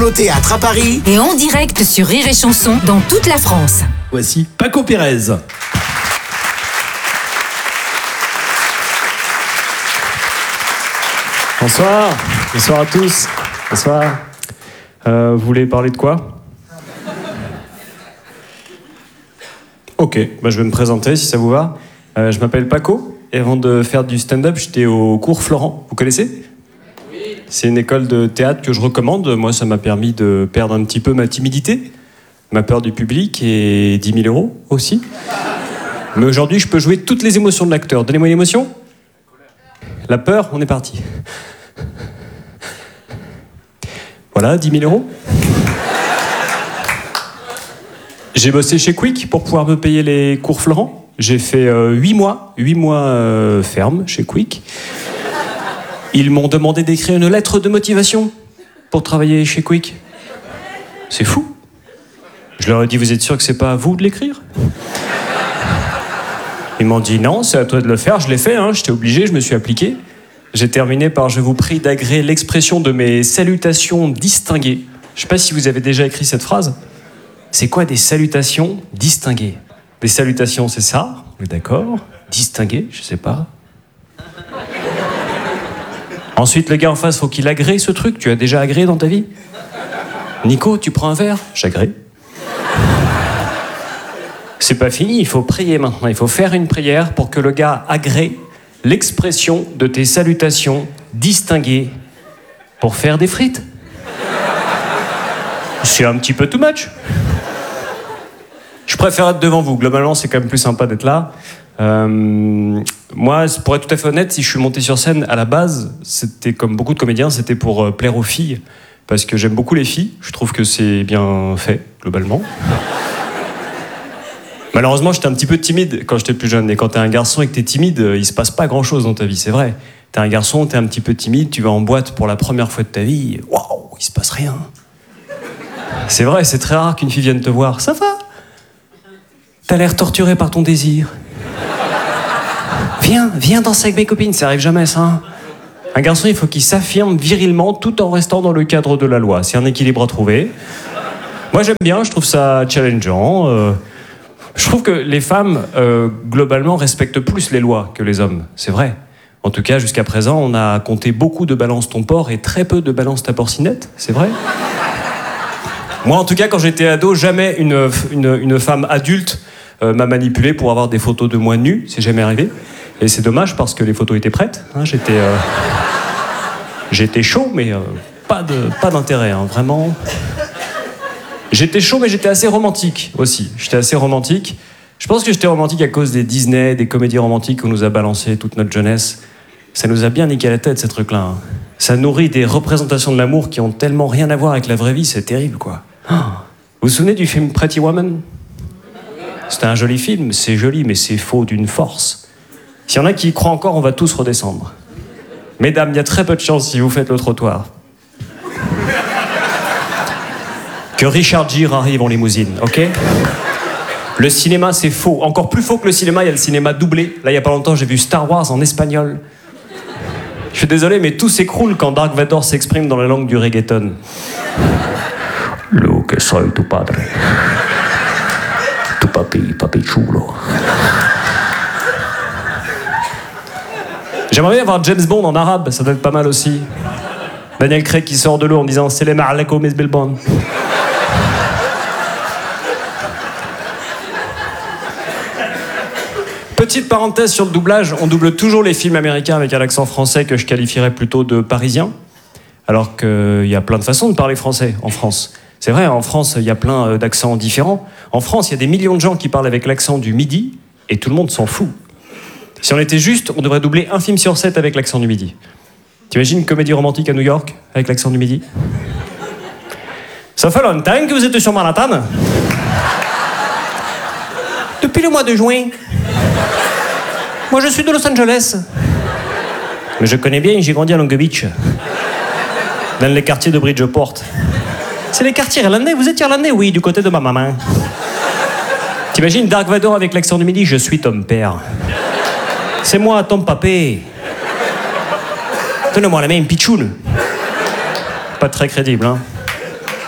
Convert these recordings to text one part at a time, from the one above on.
Au théâtre à Paris. Et en direct sur Rire et Chanson dans toute la France. Voici Paco Pérez. Bonsoir, bonsoir à tous. Bonsoir. Vous voulez parler de quoi? Ok, je vais me présenter si ça vous va. Je m'appelle Paco et avant de faire du stand-up, j'étais au cours Florent. Vous connaissez? Oui. C'est une école de théâtre que je recommande. Moi, ça m'a permis de perdre un petit peu ma timidité, ma peur du public et 10 000 € aussi. Mais aujourd'hui, je peux jouer toutes les émotions de l'acteur. Donnez-moi une émotion. La peur, on est parti. Voilà, 10 000 €. J'ai bossé chez Quick pour pouvoir me payer les cours Florent. J'ai fait 8 mois ferme chez Quick. Ils m'ont demandé d'écrire une lettre de motivation pour travailler chez Quick. C'est fou. Je leur ai dit, vous êtes sûr que c'est pas à vous de l'écrire? Ils m'ont dit, non, c'est à toi de le faire. Je l'ai fait, j'étais obligé, je me suis appliqué. J'ai terminé par « Je vous prie d'agréer l'expression de mes salutations distinguées ». Je sais pas si vous avez déjà écrit cette phrase. C'est quoi des salutations distinguées? Des salutations, c'est ça, on est d'accord. Distinguées, je sais pas. Ensuite, le gars en face, faut qu'il agrée ce truc. Tu as déjà agréé dans ta vie? Nico, tu prends un verre? J'agrée. C'est pas fini, il faut prier maintenant. Il faut faire une prière pour que le gars agrée l'expression de tes salutations distinguées pour faire des frites. C'est un petit peu too much. Je préfère être devant vous. Globalement, c'est quand même plus sympa d'être là. Moi, pour être tout à fait honnête, si je suis monté sur scène, à la base, c'était comme beaucoup de comédiens, c'était pour plaire aux filles. Parce que j'aime beaucoup les filles. Je trouve que c'est bien fait, globalement. Malheureusement, j'étais un petit peu timide quand j'étais plus jeune. Et quand t'es un garçon et que t'es timide, il se passe pas grand-chose dans ta vie, c'est vrai. T'es un garçon, t'es un petit peu timide, tu vas en boîte pour la première fois de ta vie, waouh, il se passe rien. C'est vrai, c'est très rare qu'une fille vienne te voir. Ça va? T'as l'air torturé par ton désir. Viens danser avec mes copines, ça arrive jamais ça. Un garçon, il faut qu'il s'affirme virilement tout en restant dans le cadre de la loi. C'est un équilibre à trouver. Moi, j'aime bien, je trouve ça challengeant. Je trouve que les femmes, globalement, respectent plus les lois que les hommes. C'est vrai. En tout cas, jusqu'à présent, on a compté beaucoup de balance ton porc et très peu de balance ta porcinette. C'est vrai. Moi, en tout cas, quand j'étais ado, jamais une femme adulte m'a manipulé pour avoir des photos de moi nu. C'est jamais arrivé. Et c'est dommage parce que les photos étaient prêtes. J'étais chaud, mais pas d'intérêt, vraiment. J'étais chaud, mais j'étais assez romantique aussi. J'étais assez romantique. Je pense que j'étais romantique à cause des Disney, des comédies romantiques qu'on nous a balancé toute notre jeunesse. Ça nous a bien niqué la tête, ces trucs-là. Ça nourrit des représentations de l'amour qui ont tellement rien à voir avec la vraie vie, c'est terrible, quoi. Vous vous souvenez du film Pretty Woman? C'était un joli film, c'est joli, mais c'est faux d'une force. S'il y en a qui y croient encore, on va tous redescendre. Mesdames, il y a très peu de chance si vous faites le trottoir que Richard Gere arrive en limousine, ok? Le cinéma, c'est faux. Encore plus faux que le cinéma, il y a le cinéma doublé. Là, il y a pas longtemps, j'ai vu Star Wars en espagnol. Je suis désolé, mais tout s'écroule quand Dark Vador s'exprime dans la langue du reggaeton. Lo que soy tu padre. Tu papi chulo. J'aimerais bien voir James Bond en arabe, ça doit être pas mal aussi. Daniel Craig qui sort de l'eau en disant « C'est les marleko mes bilbon ». Petite parenthèse sur le doublage, on double toujours les films américains avec un accent français que je qualifierais plutôt de parisien, alors qu'il y a plein de façons de parler français en France. C'est vrai, en France, il y a plein d'accents différents. En France, il y a des millions de gens qui parlent avec l'accent du Midi, et tout le monde s'en fout. Si on était juste, on devrait doubler un film sur 7 avec l'accent du Midi. T'imagines une comédie romantique à New York, avec l'accent du Midi? Ça fait longtemps que vous êtes sur Manhattan? Depuis le mois de juin. Moi, je suis de Los Angeles. Mais je connais bien, j'ai grandi à Long Beach. Dans les quartiers de Bridgeport. C'est les quartiers irlandais. Vous êtes irlandais? Oui, du côté de ma maman. T'imagines Dark Vador avec l'accent du Midi? Je suis ton père. C'est moi, ton papé. Donne-moi la main, pitchoun. Pas très crédible, hein.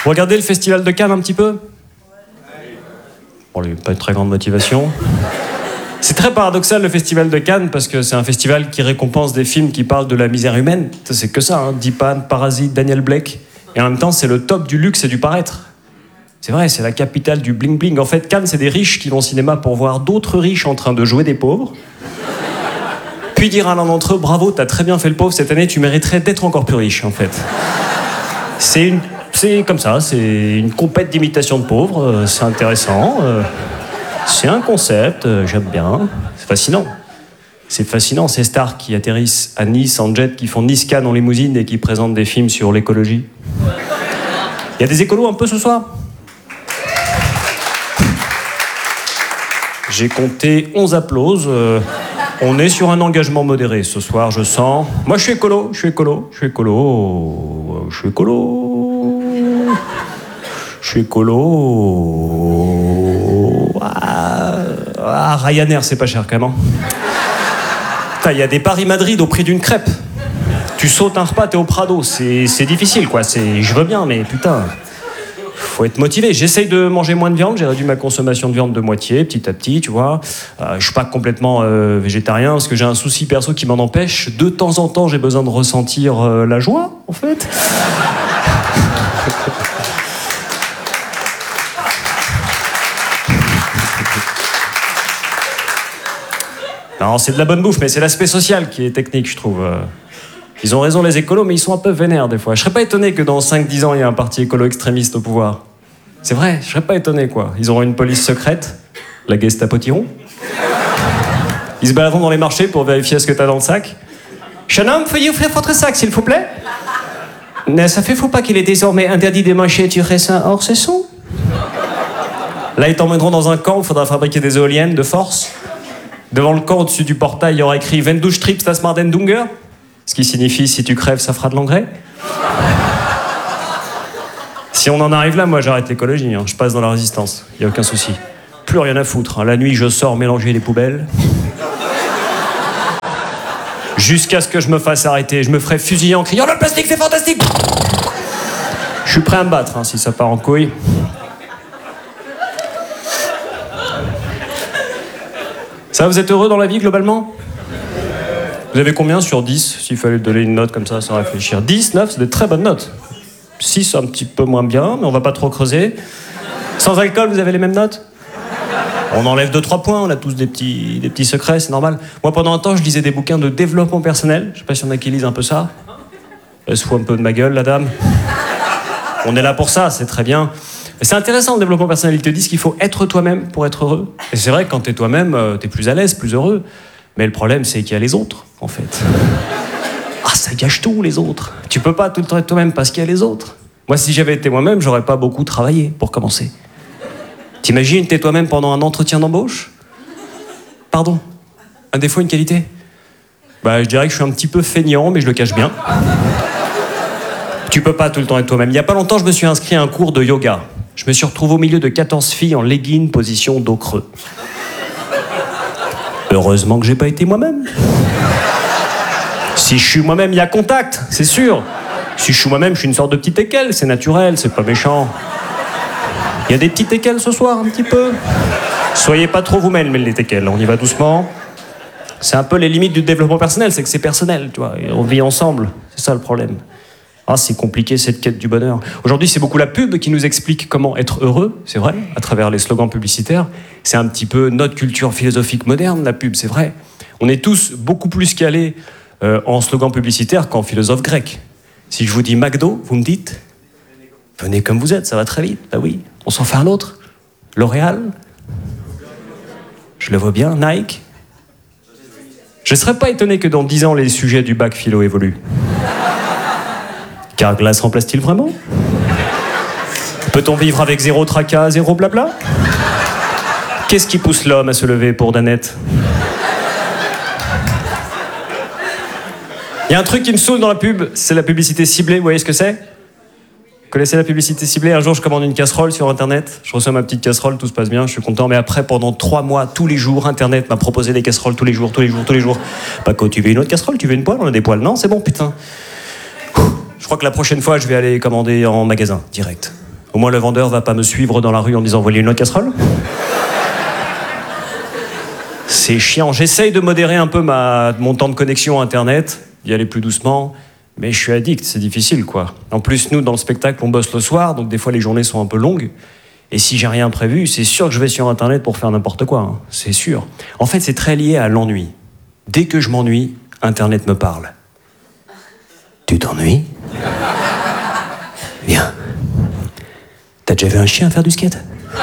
Vous regardez le festival de Cannes un petit peu? Bon, il n'y a pas une très grande motivation. C'est très paradoxal le festival de Cannes parce que c'est un festival qui récompense des films qui parlent de la misère humaine. C'est que ça, hein. Dipan, Parasite, Daniel Blake. Et en même temps, c'est le top du luxe et du paraître. C'est vrai, c'est la capitale du bling-bling. En fait, Cannes, c'est des riches qui vont au cinéma pour voir d'autres riches en train de jouer des pauvres. Puis dire à l'un d'entre eux, bravo, t'as très bien fait le pauvre cette année, tu mériterais d'être encore plus riche, en fait. C'est comme ça, c'est une compète d'imitation de pauvres, c'est intéressant. C'est un concept, j'aime bien. C'est fascinant. C'est fascinant, ces stars qui atterrissent à Nice en jet, qui font Nice-Cannes en limousine et qui présentent des films sur l'écologie. Il y a des écolos un peu ce soir? J'ai compté 11 applauses. On est sur un engagement modéré ce soir, je sens. Moi, je suis écolo. Ryanair, c'est pas cher quand même. Il y a des Paris-Madrid au prix d'une crêpe. Tu sautes un repas, t'es au Prado. C'est difficile, quoi. Je veux bien, mais putain, faut être motivé. J'essaye de manger moins de viande. J'ai réduit ma consommation de viande de moitié, petit à petit, tu vois. Je suis pas complètement végétarien parce que j'ai un souci perso qui m'en empêche. De temps en temps, j'ai besoin de ressentir la joie, en fait. Non, c'est de la bonne bouffe, mais c'est l'aspect social qui est technique, je trouve. Ils ont raison, les écolos, mais ils sont un peu vénères, des fois. Je serais pas étonné que dans 5-10 ans, il y ait un parti écolo extrémiste au pouvoir. C'est vrai, je serais pas étonné, quoi. Ils auront une police secrète, la Gestapo Tiron. Ils se baladeront dans les marchés pour vérifier ce que t'as dans le sac. Jeune homme, veuillez ouvrir votre sac, s'il vous plaît. Ne savez-vous pas qu'il est désormais interdit de manger du raisin hors saison? Là, ils t'emmèneront dans un camp où il faudra fabriquer des éoliennes de force. Devant le camp, au-dessus du portail, il y aura écrit « Wenn du stirbst, das macht den Dunger », ce qui signifie « Si tu crèves, ça fera de l'engrais ». Si on en arrive là, moi j'arrête l'écologie, hein. Je passe dans la résistance, il n'y a aucun souci. Plus rien à foutre, hein. La nuit, je sors mélanger les poubelles. Jusqu'à ce que je me fasse arrêter, je me ferai fusiller en criant « Le plastique, c'est fantastique !» Je suis prêt à me battre, hein, si ça part en couille. Ça, vous êtes heureux dans la vie, globalement? Vous avez combien sur 10, s'il fallait donner une note comme ça, sans réfléchir? 10, 9, c'est des très bonnes notes. 6, un petit peu moins bien, mais on va pas trop creuser. Sans alcool, vous avez les mêmes notes? On enlève 2-3 points, on a tous des petits secrets, c'est normal. Moi, pendant un temps, je lisais des bouquins de développement personnel. Je sais pas s'il y en a qui lisent un peu ça. Elle se fout un peu de ma gueule, la dame. On est là pour ça, c'est très bien. C'est intéressant le développement personnel, ils te disent qu'il faut être toi-même pour être heureux. Et c'est vrai que quand t'es toi-même, t'es plus à l'aise, plus heureux. Mais le problème, c'est qu'il y a les autres, en fait. Ah, ça gâche tout, les autres. Tu peux pas tout le temps être toi-même parce qu'il y a les autres. Moi, si j'avais été moi-même, j'aurais pas beaucoup travaillé, pour commencer. T'imagines, t'es toi-même pendant un entretien d'embauche? Pardon? Un défaut, une qualité? Bah, je dirais que je suis un petit peu feignant, mais je le cache bien. Tu peux pas tout le temps être toi-même. Il y a pas longtemps, je me suis inscrit à un cours de yoga. Je me suis retrouvé au milieu de 14 filles en legging, position dos creux. Heureusement que j'ai pas été moi-même. Si je suis moi-même, il y a contact, c'est sûr. Si je suis moi-même, je suis une sorte de petit équelle, c'est naturel, c'est pas méchant. Il y a des petits équelles ce soir, un petit peu. Soyez pas trop vous-même, mais les équelles, on y va doucement. C'est un peu les limites du développement personnel, c'est que c'est personnel, tu vois. Et on vit ensemble, c'est ça le problème. Ah, c'est compliqué cette quête du bonheur. Aujourd'hui, c'est beaucoup la pub qui nous explique comment être heureux, c'est vrai, à travers les slogans publicitaires. C'est un petit peu notre culture philosophique moderne, la pub, c'est vrai. On est tous beaucoup plus calés en slogans publicitaires qu'en philosophes grecs. Si je vous dis McDo, vous me dites « Venez comme vous êtes, ça va très vite. » Bah oui, on s'en fait un autre. L'Oréal. Je le vois bien, Nike. Je ne serais pas étonné que dans 10 ans, les sujets du bac philo évoluent. Carglass remplace-t-il vraiment? Peut-on vivre avec zéro tracas, zéro blabla? Qu'est-ce qui pousse l'homme à se lever pour Danette? Il y a un truc qui me saoule dans la pub, c'est la publicité ciblée, vous voyez ce que c'est? Vous connaissez la publicité ciblée? Un jour, je commande une casserole sur Internet, je reçois ma petite casserole, tout se passe bien, je suis content, mais après, pendant 3 mois, tous les jours, Internet m'a proposé des casseroles tous les jours. Paco, tu veux une autre casserole? Tu veux une poêle? On a des poêles? Non, c'est bon, putain. Je crois que la prochaine fois, je vais aller commander en magasin, direct. Au moins le vendeur va pas me suivre dans la rue en disant voler une autre casserole. C'est chiant. J'essaye de modérer un peu mon temps de connexion Internet, d'y aller plus doucement, mais je suis addict, c'est difficile, quoi. En plus, nous, dans le spectacle, on bosse le soir, donc des fois les journées sont un peu longues. Et si j'ai rien prévu, c'est sûr que je vais sur Internet pour faire n'importe quoi, hein. C'est sûr. En fait, c'est très lié à l'ennui. Dès que je m'ennuie, Internet me parle. Tu t'ennuies ? Viens. T'as déjà vu un chien faire du skate ?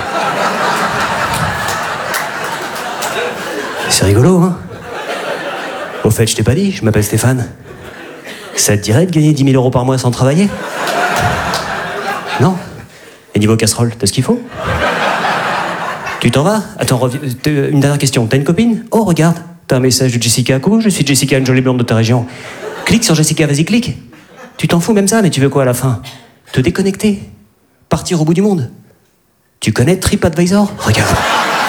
C'est rigolo, hein ? Au fait, je t'ai pas dit, je m'appelle Stéphane. Ça te dirait de gagner 10 000 € par mois sans travailler ? Non ? Et niveau casserole, t'as ce qu'il faut ? Tu t'en vas ? Attends, une dernière question. T'as une copine ? Oh, regarde, t'as un message de Jessica. Coucou, je suis Jessica, une jolie blonde de ta région. Clique sur Jessica, vas-y, clique. Tu t'en fous même ça, mais tu veux quoi à la fin ? Te déconnecter ? Partir au bout du monde ? Tu connais TripAdvisor ? Regarde.